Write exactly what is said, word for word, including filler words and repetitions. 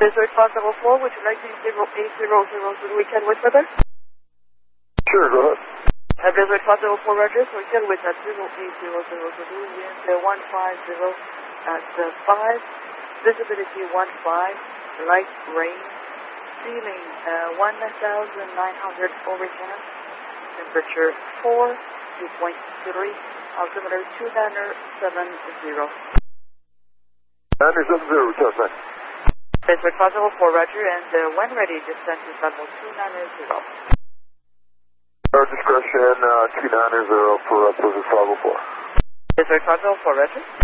Desert five double four, would you like to zero eight zero zero for the weekend with weather? Sure, go ahead. Uh, Desert five double four, Roger, for weekend with at zero eight zero zero for the wind uh, one five zero at uh, five, visibility one five, light rain, ceiling uh, one thousand nine hundred overcast, temperature four, dew point three, altimeter two nine seven zero. nine seven zero, return back. Desert five double four, Roger, and uh, when ready, descent to level two nine zero. Our discretion, uh, two nine zero for uh, Blizzard five oh four. Desert five double four, Roger.